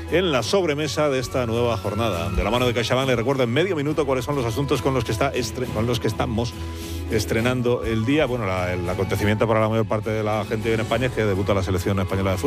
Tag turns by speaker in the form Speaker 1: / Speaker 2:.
Speaker 1: en la sobremesa de esta nueva jornada. De la mano de CaixaBank, le recuerdo en medio minuto cuáles son los asuntos con los que estamos estrenando el día. Bueno, el acontecimiento para la mayor parte de la gente en España es que debuta la selección española de fútbol.